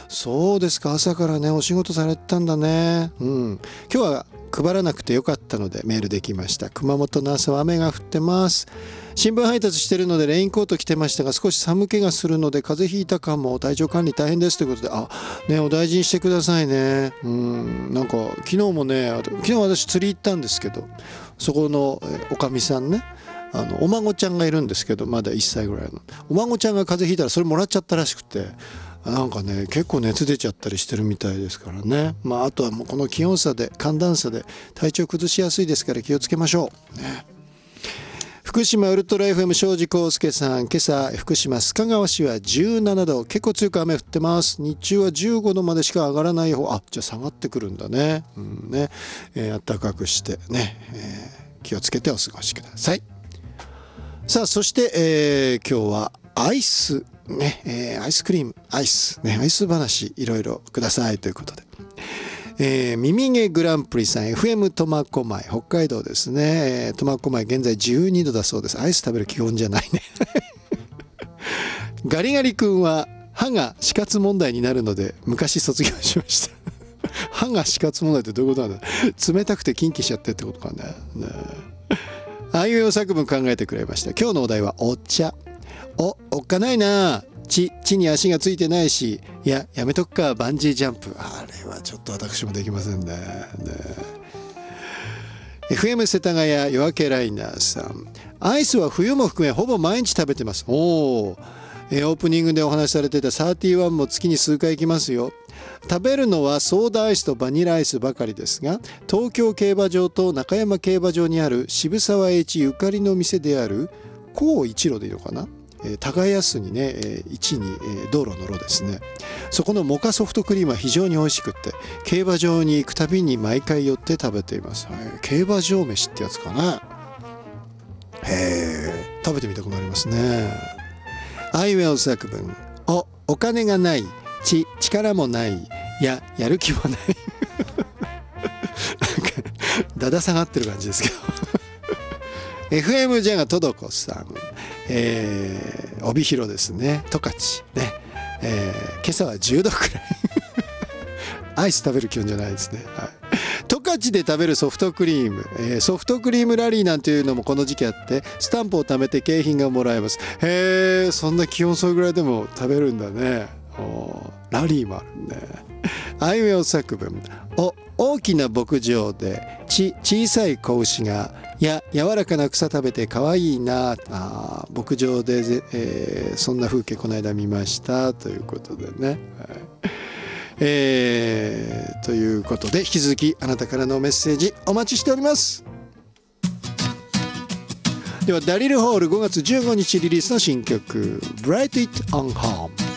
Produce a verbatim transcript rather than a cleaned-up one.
そうですか、朝からねお仕事されてたんだね。うん、今日は配らなくてよかったのでメールできました。熊本の朝は雨が降ってます。新聞配達してるのでレインコート着てましたが少し寒気がするので風邪ひいたかも、体調管理大変ですということで、あね、お大事にしてくださいね。うん、なんか昨日もね、昨日私釣り行ったんですけど、そこのおかみさんね、あのお孫ちゃんがいるんですけど、まだいっさいぐらいのお孫ちゃんが風邪ひいたらそれもらっちゃったらしくて、なんかね結構熱出ちゃったりしてるみたいですからね。まああとはもうこの気温差で寒暖差で体調崩しやすいですから気をつけましょうね。福島ウルトラ エフエム 庄司康介さん、今朝福島須賀川市はじゅうななど、結構強く雨降ってます。日中はじゅうごどまでしか上がらない方、あじゃあ下がってくるんだね。うんね、えー、暖かくしてね、えー、気をつけてお過ごしください。さあそして、えー、今日はアイスね、えー、アイスクリームアイスね、アイス話いろいろくださいということで、えー、耳毛グランプリさん、 エフエム 苫小牧北海道ですね、えー、苫小牧現在じゅうにどだそうです。アイス食べる気温じゃないねガリガリ君は歯が死活問題になるので昔卒業しました歯が死活問題ってどういうことなんだ。冷たくてキンキしちゃってってことかね。ねああいう作文考えてくれました。今日のお題はお茶。お、おっかないな。地、地に足がついてないし、いや、やめとくか、バンジージャンプ。あれはちょっと私もできませんね。ね エフエム 世田谷夜明けライナーさん。アイスは冬も含めほぼ毎日食べてます。おお。えオープニングでお話しされてたサーティワンも月に数回行きますよ。食べるのはソーダアイスとバニラアイスばかりですが、東京競馬場と中山競馬場にある渋沢栄一ゆかりの店である高一路でいいのかな、えー、耕すにね、えー、一に、えー、道路の路ですね。そこのモカソフトクリームは非常に美味しくって、競馬場に行くたびに毎回寄って食べています。はい、競馬場飯ってやつかな。へー、食べてみたくなりますね。あいうえお作文。お、お金がない。ち、力もない。や、やる気もないなんかだだ下がってる感じですけどエフエム ジャガトドコさん、えー、帯広ですね、十勝ね、えー、今朝はじゅうどくらいアイス食べる気温じゃないですね。はい、十勝で食べるソフトクリーム、えー、ソフトクリームラリーなんていうのもこの時期あって、スタンプを貯めて景品がもらえます。へえ、そんな気温それぐらいでも食べるんだね。ラリーもあるね。あいうえお作文。お、大きな牧場でち、小さい子牛が、や、柔らかな草食べてかわいいなあ。牧場で、えー、そんな風景この間見ましたということでね、はい、えー、ということで引き続きあなたからのメッセージお待ちしております。ではダリル・ホールごがつじゅうごにちリリースの新曲 Bright It on Home。